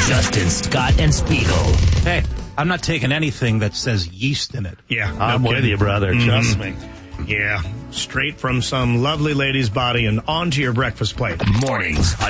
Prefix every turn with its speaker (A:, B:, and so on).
A: Dustin, Scott, and Spiegel.
B: Hey, I'm not taking anything that says yeast in it.
C: Yeah,
D: I'm with you, brother. Trust me.
C: Yeah, straight from some lovely lady's body and onto your breakfast plate.
A: Mornings